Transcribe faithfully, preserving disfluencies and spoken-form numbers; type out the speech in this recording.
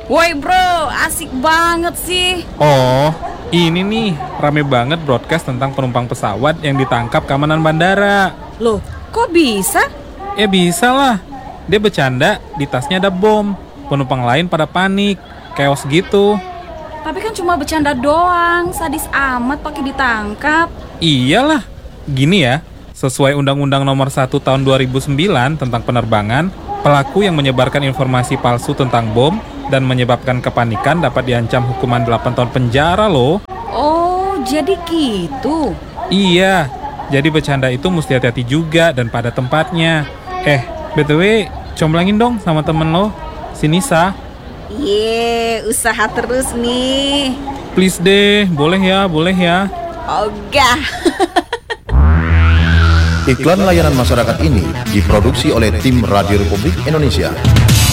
Woi bro, asik banget sih. Oh, ini nih, rame banget broadcast tentang penumpang pesawat yang ditangkap keamanan bandara. Loh, kok bisa? Ya bisa lah, dia bercanda, di tasnya ada bom. Penumpang lain pada panik, chaos gitu. Tapi kan cuma bercanda doang, sadis amat pakai ditangkap. Iyalah, gini ya, sesuai Undang-Undang Nomor satu Tahun dua ribu sembilan tentang penerbangan, pelaku yang menyebarkan informasi palsu tentang bom dan menyebabkan kepanikan dapat diancam hukuman delapan tahun penjara loh. Oh, jadi gitu. Iya, jadi bercanda itu mesti hati-hati juga dan pada tempatnya. Eh, B T W, comblangin dong sama temen lo, si Nisa. Ye, usaha terus nih. Please deh, boleh ya, boleh ya. Ogah. Iklan layanan masyarakat ini diproduksi oleh tim Radio Republik Indonesia.